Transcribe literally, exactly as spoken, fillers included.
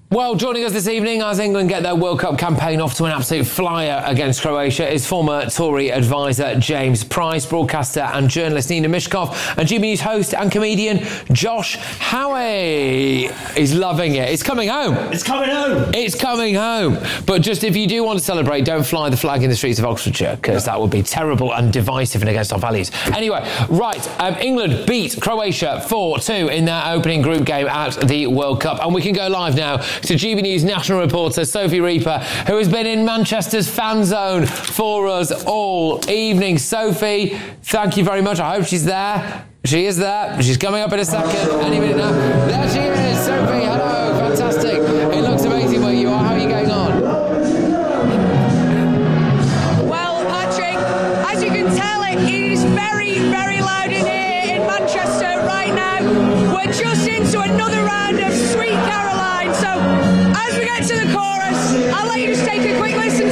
Well, joining us this evening as England get their World Cup campaign off to an absolute flyer against Croatia is former Tory advisor James Price, broadcaster and journalist Nina Mishkov, and G B News host and comedian Josh Howie. He's loving it. It's coming home. It's coming home. It's coming home. But just if you do want to celebrate, don't fly the flag in the streets of Oxfordshire, because that would be terrible and divisive and against our values. Anyway, right, um, England beat Croatia four two in their opening group game at the World Cup. And we can go live now to G B News national reporter Sophie Reaper, who has been in Manchester's fan zone for us all evening. Sophie, thank you very much. I hope she's there. She is there. She's coming up in a second. Any minute now. There she is. Sophie, hello. Fantastic. It looks amazing where you are. How are you going on? Well, Patrick, as you can tell, it is very, very loud in here in Manchester right now. We're just into another round of Sweet Caroline. So as we get to the chorus, I'll let you just take a quick listen